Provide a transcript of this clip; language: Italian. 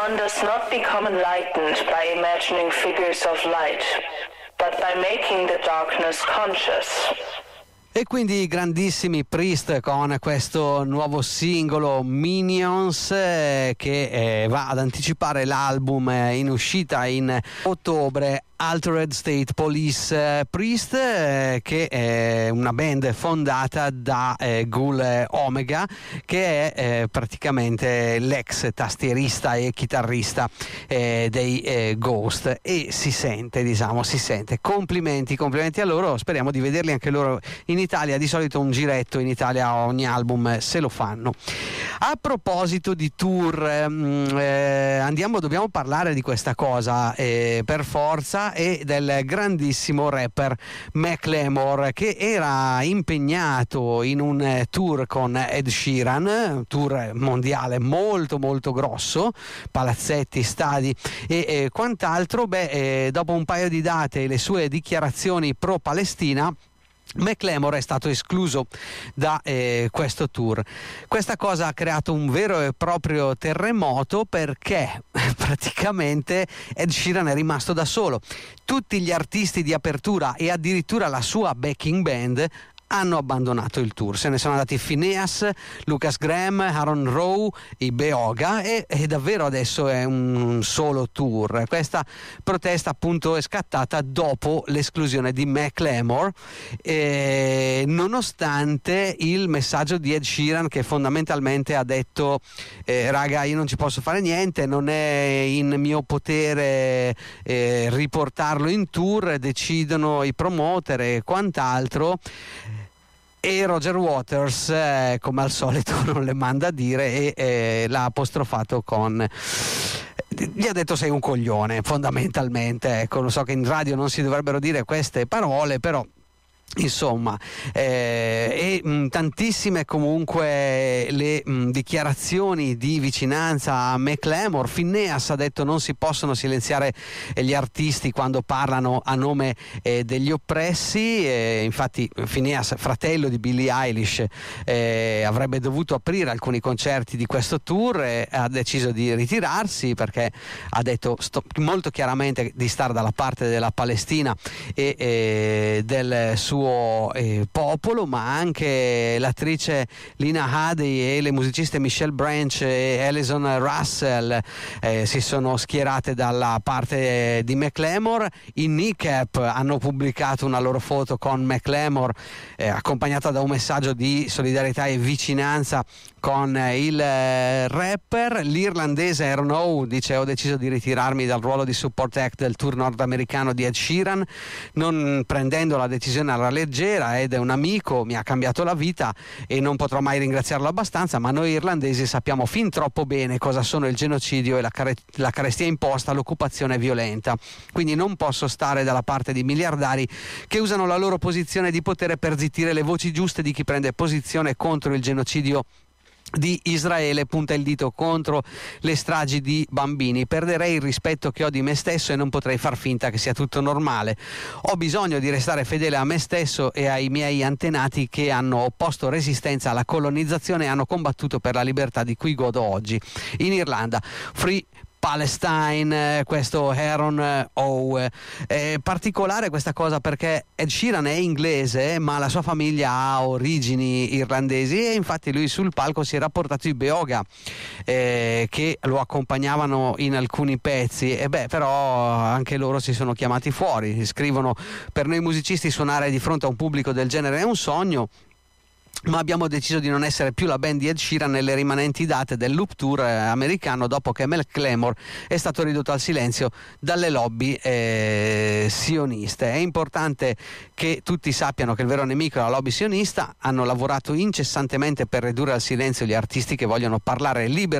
One does not become enlightened by imagining figures of light, but by making the darkness conscious. E quindi grandissimi Priest con questo nuovo singolo Minions che va ad anticipare l'album in uscita in ottobre. Altered State Police. Priest che è una band fondata da Gul Omega, che è praticamente l'ex tastierista e chitarrista dei Ghost, e si sente complimenti a loro, speriamo di vederli anche loro in Italia. Di solito un giretto in Italia ogni album se lo fanno. A proposito di tour, dobbiamo parlare di questa cosa per forza, e del grandissimo rapper Macklemore, che era impegnato in un tour con Ed Sheeran, un tour mondiale molto molto grosso, palazzetti, stadi e quant'altro. Dopo un paio di date e le sue dichiarazioni pro Palestina, Macklemore è stato escluso da questo tour. Questa cosa ha creato un vero e proprio terremoto, perché praticamente Ed Sheeran è rimasto da solo. Tutti gli artisti di apertura e addirittura la sua backing band hanno abbandonato il tour. Se ne sono andati Phineas, Lucas Graham, Aaron Rowe, i Beoga, e davvero adesso è un solo tour. Questa protesta appunto è scattata dopo l'esclusione di Macklemore, nonostante il messaggio di Ed Sheeran, che fondamentalmente ha detto raga, io non ci posso fare niente, non è in mio potere riportarlo in tour, decidono i promoter e quant'altro. E Roger Waters, come al solito, non le manda a dire e l'ha apostrofato gli ha detto sei un coglione, fondamentalmente. Ecco, lo so che in radio non si dovrebbero dire queste parole, però insomma, tantissime comunque le dichiarazioni di vicinanza a Macklemore. Phineas ha detto non si possono silenziare gli artisti quando parlano a nome degli oppressi, infatti Phineas, fratello di Billie Eilish, avrebbe dovuto aprire alcuni concerti di questo tour, ha deciso di ritirarsi perché ha detto molto chiaramente di stare dalla parte della Palestina e del suo popolo, ma anche l'attrice Lina Headey e le musiciste Michelle Branch e Alison Russell si sono schierate dalla parte di Macklemore. I Kneecap hanno pubblicato una loro foto con Macklemore accompagnata da un messaggio di solidarietà e vicinanza con il rapper. L'irlandese Aaron Rowe dice ho deciso di ritirarmi dal ruolo di support act del tour nordamericano di Ed Sheeran, non prendendo la decisione alla leggera. Ed è un amico, mi ha cambiato la vita e non potrò mai ringraziarlo abbastanza, ma noi irlandesi sappiamo fin troppo bene cosa sono il genocidio e la carestia imposta, l'occupazione violenta, quindi non posso stare dalla parte di miliardari che usano la loro posizione di potere per zittire le voci giuste di chi prende posizione contro il genocidio di Israele, punta il dito contro le stragi di bambini. Perderei il rispetto che ho di me stesso e non potrei far finta che sia tutto normale. Ho bisogno di restare fedele a me stesso e ai miei antenati che hanno opposto resistenza alla colonizzazione e hanno combattuto per la libertà di cui godo oggi. In Irlanda, Free Palestine, questo Aaron Rowe. È particolare questa cosa perché Ed Sheeran è inglese, ma la sua famiglia ha origini irlandesi, e infatti lui sul palco si era portato i Beoga che lo accompagnavano in alcuni pezzi, e però anche loro si sono chiamati fuori. Scrivono: per noi musicisti suonare di fronte a un pubblico del genere è un sogno, ma abbiamo deciso di non essere più la band di Ed Sheeran nelle rimanenti date del Loop Tour americano, dopo che Macklemore è stato ridotto al silenzio dalle lobby sioniste. È importante che tutti sappiano che il vero nemico è la lobby sionista. Hanno lavorato incessantemente per ridurre al silenzio gli artisti che vogliono parlare liberamente